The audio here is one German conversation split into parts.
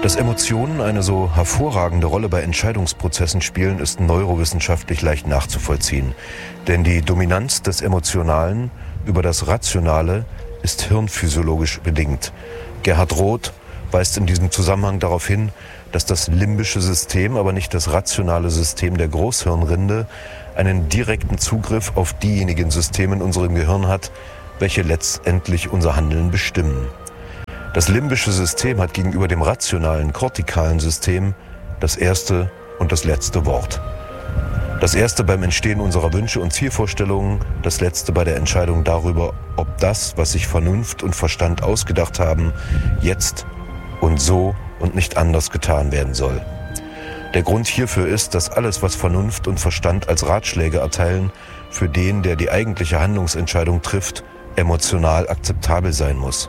Dass Emotionen eine so hervorragende Rolle bei Entscheidungsprozessen spielen, ist neurowissenschaftlich leicht nachzuvollziehen. Denn die Dominanz des Emotionalen über das Rationale ist hirnphysiologisch bedingt. Gerhard Roth weist in diesem Zusammenhang darauf hin, dass das limbische System, aber nicht das rationale System der Großhirnrinde, einen direkten Zugriff auf diejenigen Systeme in unserem Gehirn hat, welche letztendlich unser Handeln bestimmen. Das limbische System hat gegenüber dem rationalen, kortikalen System das erste und das letzte Wort. Das erste beim Entstehen unserer Wünsche und Zielvorstellungen, das letzte bei der Entscheidung darüber, ob das, was sich Vernunft und Verstand ausgedacht haben, jetzt und so und nicht anders getan werden soll. Der Grund hierfür ist, dass alles, was Vernunft und Verstand als Ratschläge erteilen, für den, der die eigentliche Handlungsentscheidung trifft, emotional akzeptabel sein muss.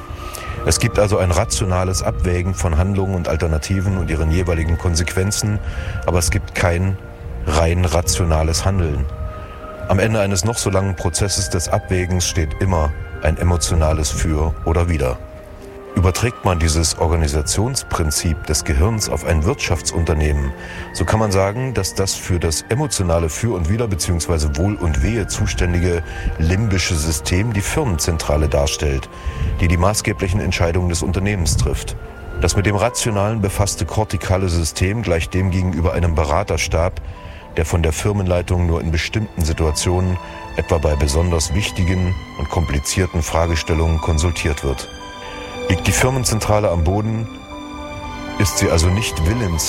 Es gibt also ein rationales Abwägen von Handlungen und Alternativen und ihren jeweiligen Konsequenzen, aber es gibt kein rein rationales Handeln. Am Ende eines noch so langen Prozesses des Abwägens steht immer ein emotionales Für oder Wider. Überträgt man dieses Organisationsprinzip des Gehirns auf ein Wirtschaftsunternehmen, so kann man sagen, dass das für das emotionale Für und Wider bzw. Wohl und Wehe zuständige limbische System die Firmenzentrale darstellt, die die maßgeblichen Entscheidungen des Unternehmens trifft. Das mit dem Rationalen befasste kortikale System gleicht dem gegenüber einem Beraterstab, der von der Firmenleitung nur in bestimmten Situationen, etwa bei besonders wichtigen und komplizierten Fragestellungen, konsultiert wird. Liegt die Firmenzentrale am Boden, ist sie also nicht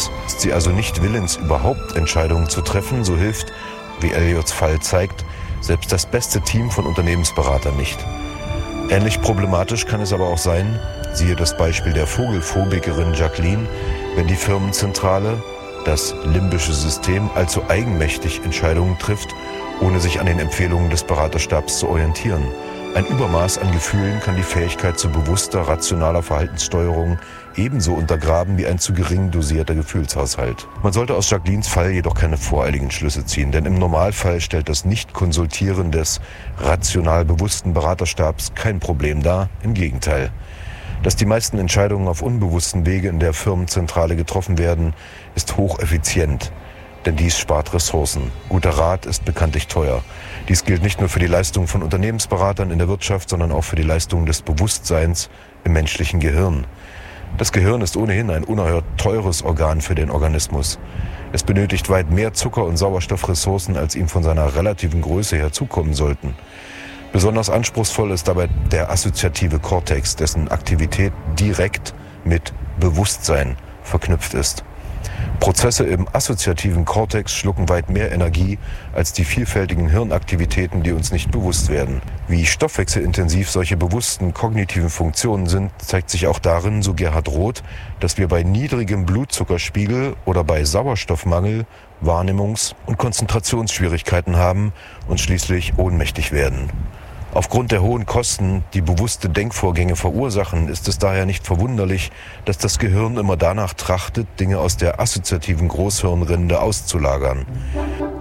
willens, überhaupt Entscheidungen zu treffen, so hilft, wie Elliots Fall zeigt, selbst das beste Team von Unternehmensberatern nicht. Ähnlich problematisch kann es aber auch sein, siehe das Beispiel der Vogelphobikerin Jacqueline, wenn die Firmenzentrale, das limbische System, allzu eigenmächtig Entscheidungen trifft, ohne sich an den Empfehlungen des Beraterstabs zu orientieren. Ein Übermaß an Gefühlen kann die Fähigkeit zu bewusster, rationaler Verhaltenssteuerung ebenso untergraben wie ein zu gering dosierter Gefühlshaushalt. Man sollte aus Jacquelines Fall jedoch keine voreiligen Schlüsse ziehen, denn im Normalfall stellt das Nicht-Konsultieren des rational bewussten Beraterstabs kein Problem dar, im Gegenteil. Dass die meisten Entscheidungen auf unbewussten Wege in der Firmenzentrale getroffen werden, ist hocheffizient. Denn dies spart Ressourcen. Guter Rat ist bekanntlich teuer. Dies gilt nicht nur für die Leistungen von Unternehmensberatern in der Wirtschaft, sondern auch für die Leistungen des Bewusstseins im menschlichen Gehirn. Das Gehirn ist ohnehin ein unerhört teures Organ für den Organismus. Es benötigt weit mehr Zucker- und Sauerstoffressourcen, als ihm von seiner relativen Größe her zukommen sollten. Besonders anspruchsvoll ist dabei der assoziative Kortex, dessen Aktivität direkt mit Bewusstsein verknüpft ist. Prozesse im assoziativen Kortex schlucken weit mehr Energie als die vielfältigen Hirnaktivitäten, die uns nicht bewusst werden. Wie stoffwechselintensiv solche bewussten kognitiven Funktionen sind, zeigt sich auch darin, so Gerhard Roth, dass wir bei niedrigem Blutzuckerspiegel oder bei Sauerstoffmangel Wahrnehmungs- und Konzentrationsschwierigkeiten haben und schließlich ohnmächtig werden. Aufgrund der hohen Kosten, die bewusste Denkvorgänge verursachen, ist es daher nicht verwunderlich, dass das Gehirn immer danach trachtet, Dinge aus der assoziativen Großhirnrinde auszulagern.